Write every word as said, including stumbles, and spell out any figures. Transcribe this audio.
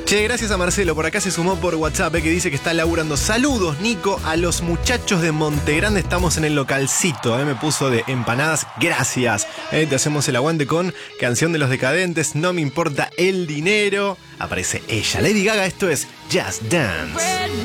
Che, gracias a Marcelo, por acá se sumó por WhatsApp, eh, que dice que está laburando. Saludos, Nico, a los muchachos de Montegrande, estamos en el localcito, eh, me puso de empanadas, gracias. Eh, te hacemos el aguante con Canción de los Decadentes, No me importa el dinero. Aparece ella, Lady Gaga, esto es Just Dance.